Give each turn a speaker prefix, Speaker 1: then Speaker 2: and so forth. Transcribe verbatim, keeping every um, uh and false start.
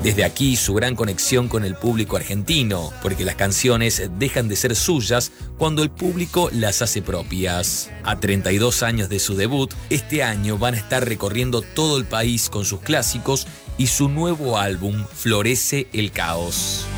Speaker 1: Desde aquí su gran conexión con el público argentino, porque las canciones dejan de ser suyas cuando el público las hace propias. A treinta y dos años de su debut, este año van a estar recorriendo todo el país con sus clásicos y su nuevo álbum Florece el Caos.